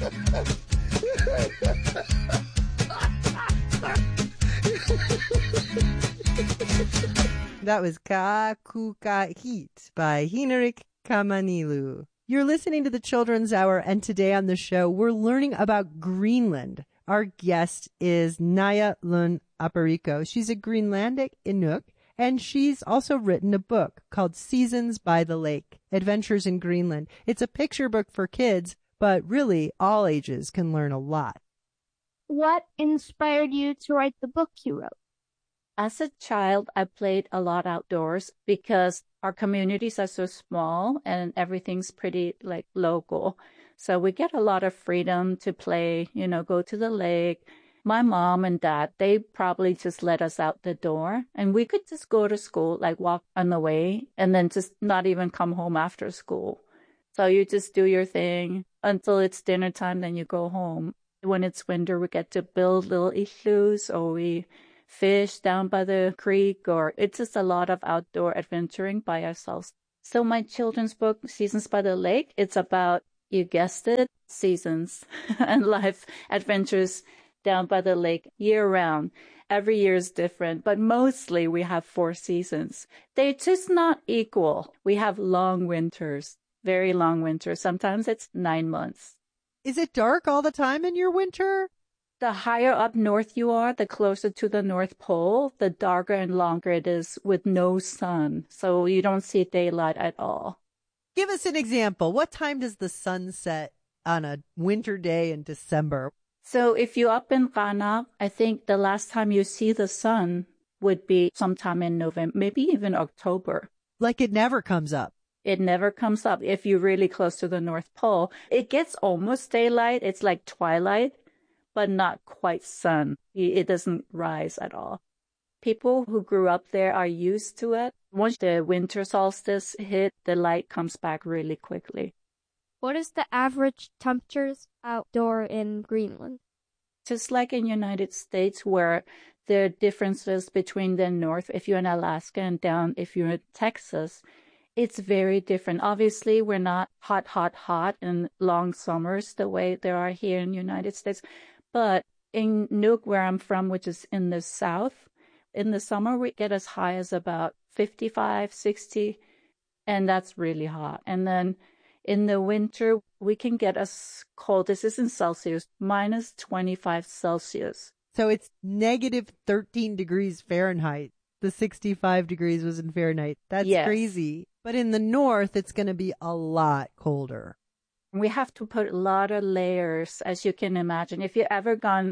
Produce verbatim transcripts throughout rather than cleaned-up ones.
That was Kakukahit by Hinrik Kamanilu. You're listening to the Children's Hour, and today on the show, we're learning about Greenland. Our guest is Naya Lund Aparico. She's a Greenlandic Inuk, and she's also written a book called Seasons by the Lake, Adventures in Greenland. It's a picture book for kids, but really all ages can learn a lot. What inspired you to write the book you wrote? As a child, I played a lot outdoors because our communities are so small and everything's pretty like local. So we get a lot of freedom to play, you know, go to the lake. My mom and dad, they probably just let us out the door and we could just go to school, like walk on the way and then just not even come home after school. So you just do your thing until it's dinner time, then you go home. When it's winter, we get to build little igloos or we fish down by the creek, or it's just a lot of outdoor adventuring by ourselves. So my children's book, Seasons by the Lake, it's about, you guessed it, seasons and life adventures down by the lake year round. Every year is different, but mostly we have four seasons. They're just not equal. We have long winters, very long winters. Sometimes it's nine months. Is it dark all the time in your winter? The higher up north you are, the closer to the North Pole, the darker and longer it is with no sun. So you don't see daylight at all. Give us an example. What time does the sun set on a winter day in December? So if you're up in Qaanaaq, I think the last time you see the sun would be sometime in November, maybe even October. Like it never comes up. It never comes up if you're really close to the North Pole. It gets almost daylight. It's like twilight, but not quite sun. It doesn't rise at all. People who grew up there are used to it. Once the winter solstice hit, the light comes back really quickly. What is the average temperatures outdoor in Greenland? Just like in United States, where there are differences between the north, if you're in Alaska, and down if you're in Texas, it's very different. Obviously, we're not hot, hot, hot in long summers the way there are here in the United States. But in Nuuk, where I'm from, which is in the south, in the summer, we get as high as about fifty-five, sixty, and that's really hot. And then in the winter, we can get as cold, this is in Celsius, minus twenty-five Celsius. So it's negative thirteen degrees Fahrenheit. The sixty-five degrees was in Fahrenheit. That's yes. crazy. But in the north, it's going to be a lot colder. We have to put a lot of layers, as you can imagine. If you've ever gone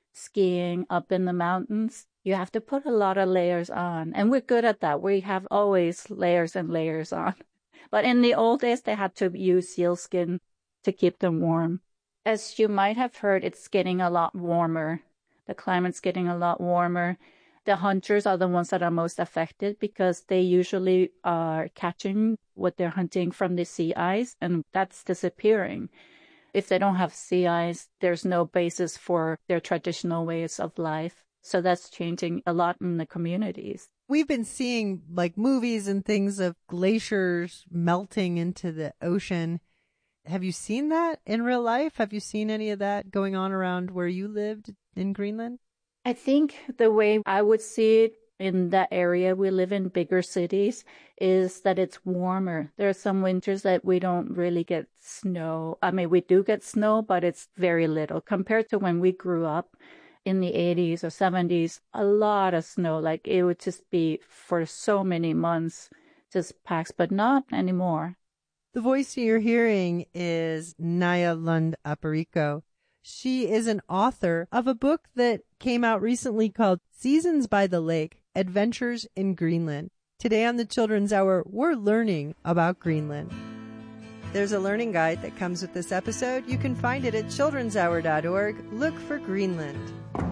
skiing up in the mountains, you have to put a lot of layers on. And we're good at that. We have always layers and layers on. But in the old days, they had to use sealskin to keep them warm. As you might have heard, it's getting a lot warmer. The climate's getting a lot warmer. The hunters are the ones that are most affected because they usually are catching what they're hunting from the sea ice, and that's disappearing. If they don't have sea ice, there's no basis for their traditional ways of life. So that's changing a lot in the communities. We've been seeing like movies and things of glaciers melting into the ocean. Have you seen that in real life? Have you seen any of that going on around where you lived in Greenland? I think the way I would see it in that area we live in, bigger cities, is that it's warmer. There are some winters that we don't really get snow. I mean, we do get snow, but it's very little compared to when we grew up in the eighties or seventies. A lot of snow, like it would just be for so many months, just packs, but not anymore. The voice you're hearing is Naya Lund Aparico. She is an author of a book that came out recently called Seasons by the Lake, Adventures in Greenland. Today on the Children's Hour, we're learning about Greenland. There's a learning guide that comes with this episode. You can find it at children's hour dot org. Look for Greenland.